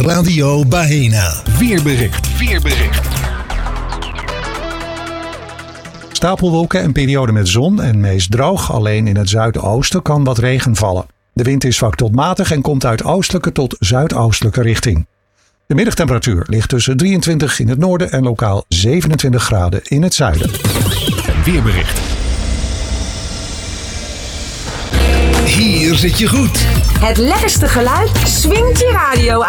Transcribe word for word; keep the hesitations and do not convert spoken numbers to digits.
Radio Baena. Weerbericht. Weerbericht. Stapelwolken en periode met zon en meest droog. Alleen in het zuidoosten kan wat regen vallen. De wind is zwak tot matig en komt uit oostelijke tot zuidoostelijke richting. De middagtemperatuur ligt tussen drieëntwintig in het noorden en lokaal zevenentwintig graden in het zuiden. Weerbericht. Hier zit je goed. Het lekkerste geluid swingt je radio